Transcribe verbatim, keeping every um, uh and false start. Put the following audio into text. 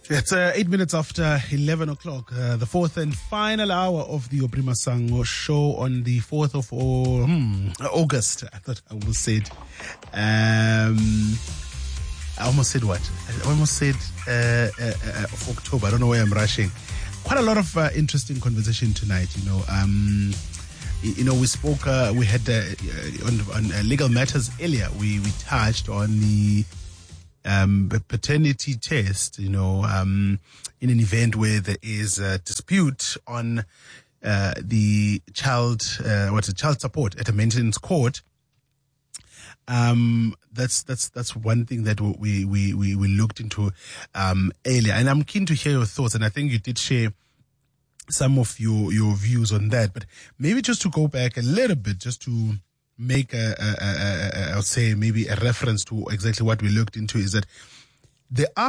It's uh, eight minutes after eleven o'clock, uh, the fourth and final hour of the Aubrey Masango show on the fourth of oh, hmm, August. I thought I almost said, um, I almost said what? I almost said uh, uh, uh, of October. I don't know why I'm rushing. Quite a lot of uh, interesting conversation tonight, you know. Um, you know, we spoke, uh, we had uh, on, on uh, legal matters earlier. We, we touched on the Um, paternity test, you know, um, in an event where there is a dispute on uh, the child, uh, what's it, child support at a maintenance court. Um, that's that's that's one thing that we we we, we looked into um, earlier, and I'm keen to hear your thoughts. And I think you did share some of your your views on that, but maybe just to go back a little bit, just to make a, a, a, a, a, I would say maybe a reference to exactly what we looked into, is that there are